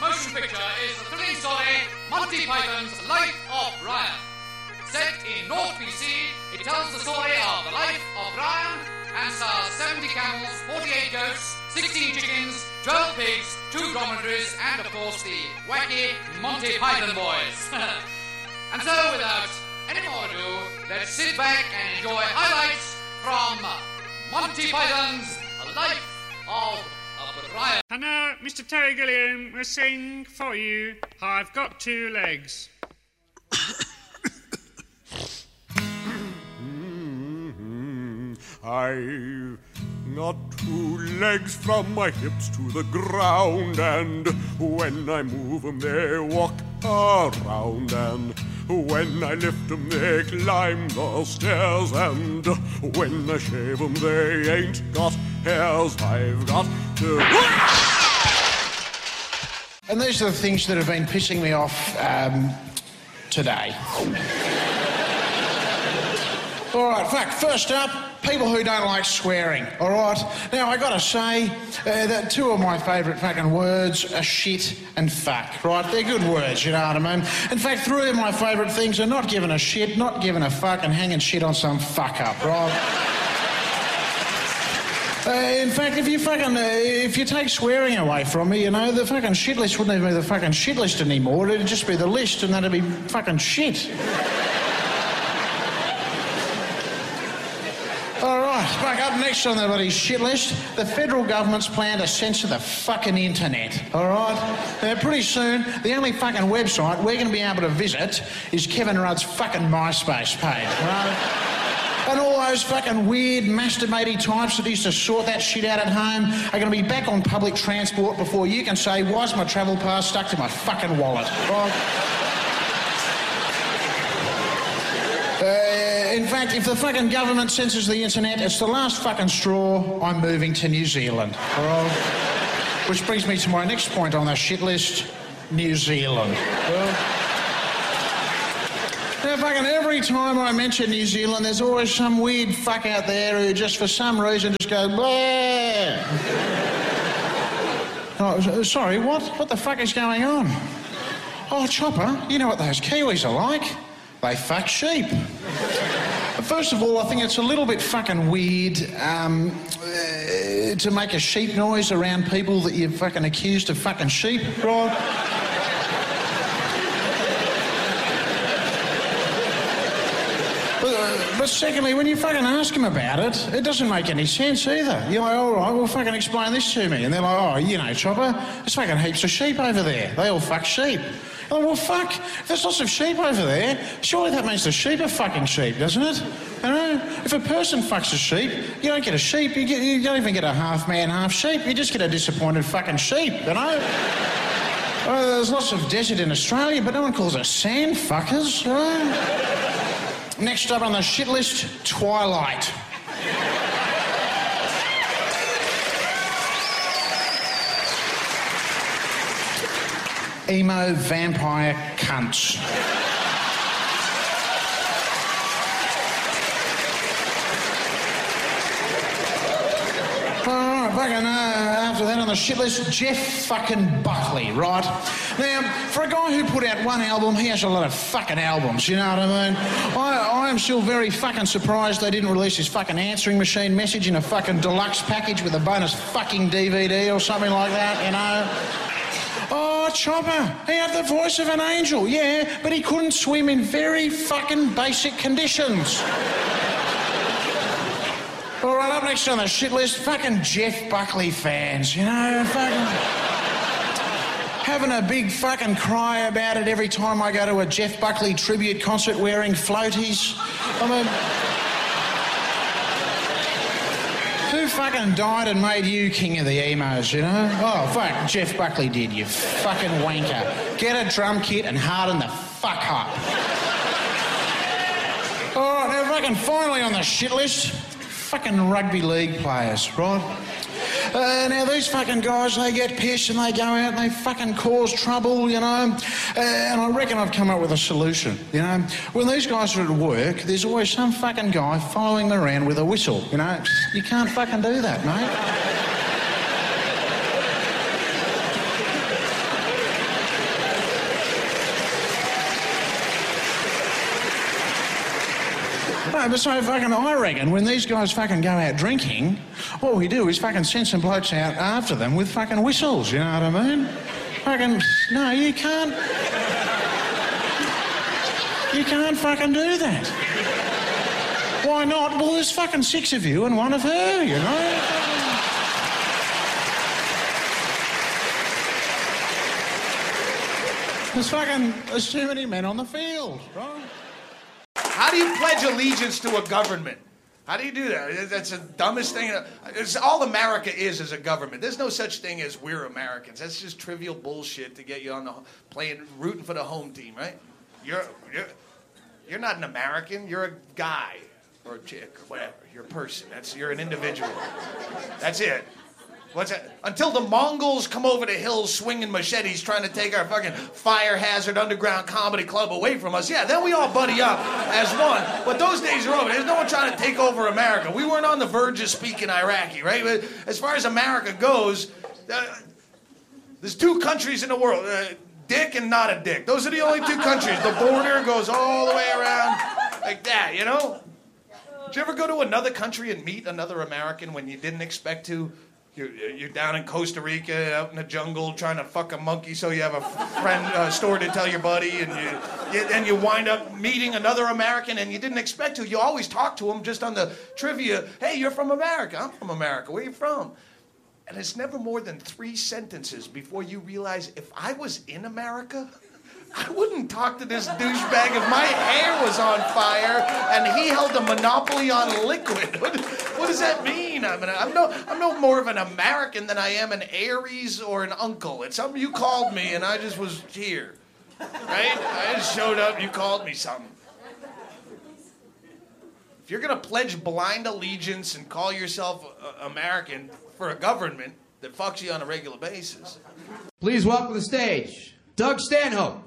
motion picture is the thrilling story Monty Python's Life of Brian. Set in North BC, it tells the story of the life of Brian and stars 70 camels, 48 goats, 16 chickens, 12 pigs, 2 dromedaries, and of course the wacky Monty Python boys. And so, without any more ado, let's sit back and enjoy highlights from Monty Python's Life of Brian. And now, Mr. Terry Gilliam will sing for you, I've Got 2 Legs. I've got 2 legs from my hips to the ground, and when I move 'em they walk around, and when I lift 'em they climb the stairs, and when I shave 'em they ain't got hairs. I've got to... And these are the things that have been pissing me off today. All right, first up, people who don't like swearing, all right? Now, I gotta say that 2 of my favourite fucking words are shit and fuck, right? They're good words, you know what I mean? In fact, 3 of my favourite things are not giving a shit, not giving a fuck, and hanging shit on some fuck-up, right? In fact, if you take swearing away from me, you know, the fucking shit list wouldn't even be the fucking shit list anymore. It'd just be the list, and that'd be fucking shit. All right, back up next on the bloody shit list, the federal government's plan to censor the fucking internet, all right? Now, pretty soon, the only fucking website we're going to be able to visit is Kevin Rudd's fucking MySpace page, right? And all those fucking weird, masturbating types that used to sort that shit out at home are going to be back on public transport before you can say, why's my travel pass stuck to my fucking wallet, right? In fact, if the fucking government censors the internet, it's the last fucking straw. I'm moving to New Zealand, all right? Which brings me to my next point on the shit list, New Zealand. Now, fucking every time I mention New Zealand, there's always some weird fuck out there who just for some reason just goes, bleh. Oh, sorry, what? What the fuck is going on? Oh, Chopper, you know what those Kiwis are like? They fuck sheep. First of all, I think it's a little bit fucking weird to make a sheep noise around people that you've fucking accused of fucking sheep, right? But secondly, when you fucking ask them about it, it doesn't make any sense either. You're like, all right, well, fucking explain this to me. And they're like, oh, you know, Chopper, there's fucking heaps of sheep over there. They all fuck sheep. Oh, well, fuck, if there's lots of sheep over there, surely that means the sheep are fucking sheep, doesn't it? You know, if a person fucks a sheep, you don't get a sheep, you don't even get a half man, half sheep, you just get a disappointed fucking sheep, you know? There's lots of desert in Australia, but no one calls us sand fuckers, right? Next up on the shit list, Twilight. Emo vampire cunts. After that on the shit list, Jeff fucking Buckley, right? Now, for a guy who put out one album, he has a lot of fucking albums, you know what I mean? I am still very fucking surprised they didn't release his fucking answering machine message in a fucking deluxe package with a bonus fucking DVD or something like that, you know? Oh, Chopper, he had the voice of an angel, yeah, but he couldn't swim in very fucking basic conditions. All right, up next on the shit list, fucking Jeff Buckley fans, you know, fucking having a big fucking cry about it every time I go to a Jeff Buckley tribute concert wearing floaties. I mean, who fucking died and made you king of the emos, you know? Oh, fuck, Jeff Buckley did, you fucking wanker. Get a drum kit and harden the fuck up. All right, now fucking finally on the shit list, fucking rugby league players, right? Now these fucking guys, they get pissed and they go out and they fucking cause trouble, you know? And I reckon I've come up with a solution, you know? When these guys are at work, there's always some fucking guy following them around with a whistle, you know? You can't fucking do that, mate. No, but so fucking I reckon when these guys fucking go out drinking, what we do is fucking send some blokes out after them with fucking whistles, you know what I mean? Fucking, no, you can't. You can't fucking do that. Why not? Well, there's fucking 6 of you and 1 of her, you know? There's too many men on the field, right? How do you pledge allegiance to a government? How do you do that? That's the dumbest thing. It's all America is a government. There's no such thing as we're Americans. That's just trivial bullshit to get you on the rooting for the home team, right? You're not an American. You're a guy or a chick or whatever. You're a person. You're an individual. That's it. What's that? Until the Mongols come over the hills swinging machetes trying to take our fucking fire hazard underground comedy club away from us, yeah, then we all buddy up as one. But those days are over. There's no one trying to take over America. We weren't on the verge of speaking Iraqi, right? But as far as America goes, there's 2 countries in the world, dick and not a dick. Those are the only 2 countries. The border goes all the way around like that, you know? Did you ever go to another country and meet another American when you didn't expect to? You're down in Costa Rica, out in the jungle, trying to fuck a monkey so you have a friend story to tell your buddy, and you wind up meeting another American and you didn't expect to. You always talk to them just on the trivia. Hey, you're from America. I'm from America. Where are you from? And it's never more than 3 sentences before you realize if I was in America, I wouldn't talk to this douchebag if my hair was on fire and he held a monopoly on liquid. What does that mean? I'm no more of an American than I am an Aries or an uncle. It's something you called me and I just was here, right? I just showed up, you called me something. If you're gonna pledge blind allegiance and call yourself American for a government that fucks you on a regular basis. Please welcome to the stage, Doug Stanhope.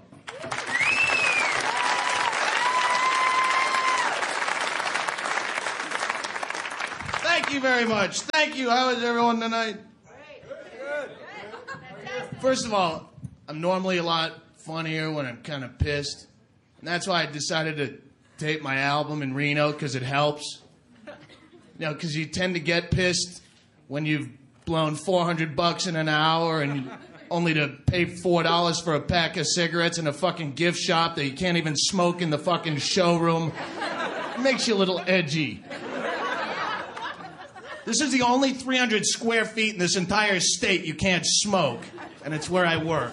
Thank you very much. Thank you. How is everyone tonight? Good. First of all, I'm normally a lot funnier when I'm kind of pissed. And that's why I decided to tape my album in Reno, because it helps. You know, because you tend to get pissed when you've blown $400 in an hour and only to pay $4 for a pack of cigarettes in a fucking gift shop that you can't even smoke in the fucking showroom. It makes you a little edgy. This is the only 300 square feet in this entire state you can't smoke, and it's where I work.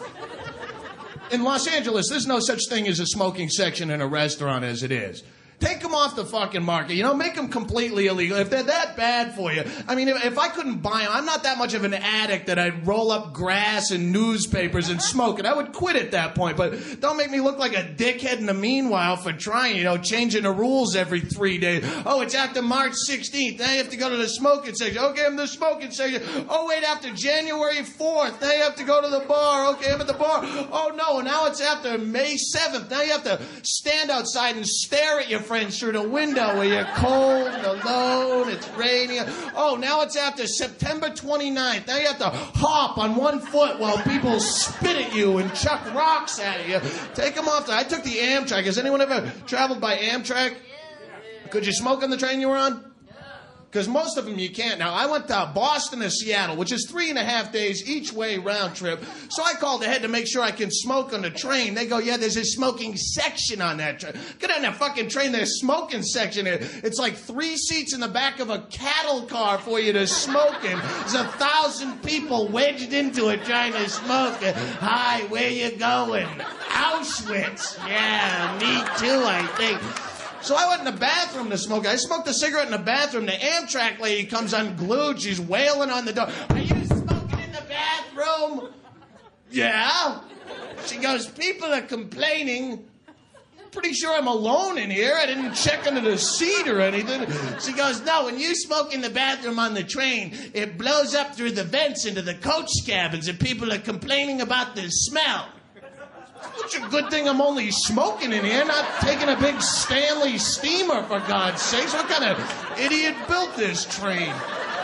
In Los Angeles, there's no such thing as a smoking section in a restaurant as it is. Take them off the fucking market, you know, make them completely illegal. If they're that bad for you, I mean, if I couldn't buy them, I'm not that much of an addict that I'd roll up grass and newspapers and smoke it. I would quit at that point, but don't make me look like a dickhead in the meanwhile for trying, you know, changing the rules every 3 days. Oh, it's after March 16th. Now you have to go to the smoking section. Okay, I'm the smoking section. Oh, wait, after January 4th. Now you have to go to the bar. Okay, I'm at the bar. Oh, no, now it's after May 7th. Now you have to stand outside and stare at your friends through the window where you're cold and alone, it's rainy. Oh, now it's after September 29th. Now you have to hop on 1 foot while people spit at you and chuck rocks at you. Take them off. I took the Amtrak. Has anyone ever traveled by Amtrak? Could you smoke on the train you were on? Because most of them you can't. Now, I went to Boston to Seattle, which is 3.5 days each way round trip. So I called ahead to make sure I can smoke on the train. They go, yeah, there's a smoking section on that train. Get on that fucking train, there's a smoking section. It's like 3 seats in the back of a cattle car for you to smoke in. There's 1,000 people wedged into it trying to smoke. Hi, where you going? Auschwitz. Yeah, me too, I think. So I went in the bathroom to smoke. I smoked a cigarette in the bathroom. The Amtrak lady comes unglued. She's wailing on the door. Are you smoking in the bathroom? Yeah. She goes, people are complaining. Pretty sure I'm alone in here. I didn't check under the seat or anything. She goes, no, when you smoke in the bathroom on the train, it blows up through the vents into the coach cabins and people are complaining about the smell. It's a good thing I'm only smoking in here, not taking a big Stanley steamer, for God's sakes. What kind of idiot built this train?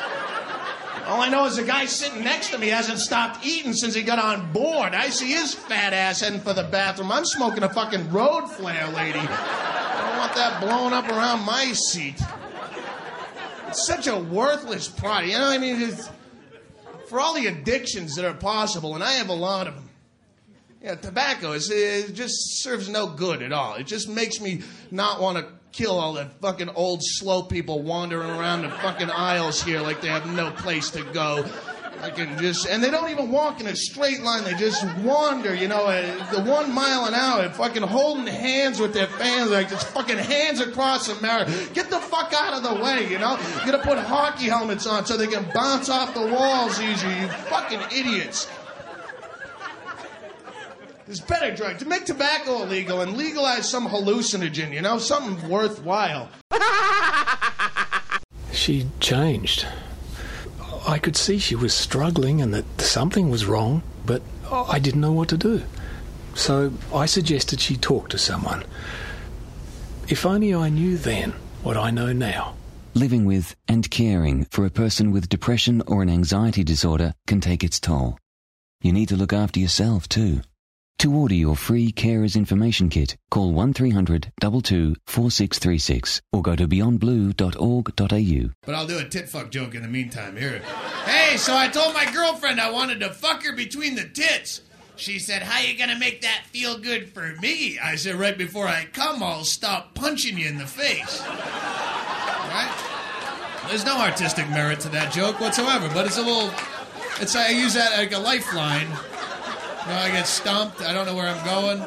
All I know is the guy sitting next to me hasn't stopped eating since he got on board. I see his fat ass heading for the bathroom. I'm smoking a fucking road flare, lady. want that blown up around my seat. It's such a worthless product. You know what I mean? It's, for all the addictions that are possible, and I have a lot of them. Yeah, tobacco it just serves no good at all. It just makes me not want to kill all the fucking old slow people wandering around the fucking aisles here like they have no place to go. And they don't even walk in a straight line. They just wander, you know, the 1 mile an hour, fucking holding hands with their fans, like just fucking hands across America. Get the fuck out of the way, you know? You gotta put hockey helmets on so they can bounce off the walls easier, you fucking idiots. There's better drugs. To make tobacco illegal and legalize some hallucinogen, you know, something worthwhile. She changed. I could see she was struggling and that something was wrong, but I didn't know what to do. So I suggested she talk to someone. If only I knew then what I know now. Living with and caring for a person with depression or an anxiety disorder can take its toll. You need to look after yourself too. To order your free Carers Information Kit, call 1300 22 4636 or go to beyondblue.org.au. But I'll do a tit-fuck joke in the meantime. Here. Hey, so I told my girlfriend I wanted to fuck her between the tits. She said, how you gonna make that feel good for me? I said, right before I come, I'll stop punching you in the face. Right? There's no artistic merit to that joke whatsoever, but I use that like a lifeline. You know, I get stumped. I don't know where I'm going.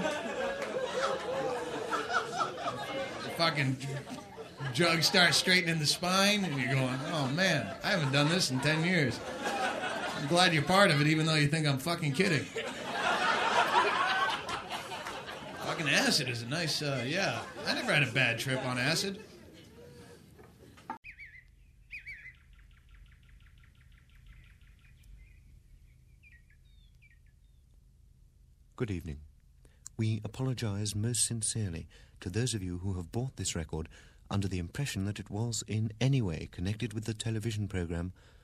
The fucking drug starts straightening the spine, and you're going, oh, man, I haven't done this in 10 years. I'm glad you're part of it, even though you think I'm fucking kidding. Fucking acid is a nice, yeah. I never had a bad trip on acid. Good evening. We apologise most sincerely to those of you who have bought this record under the impression that it was in any way connected with the television programme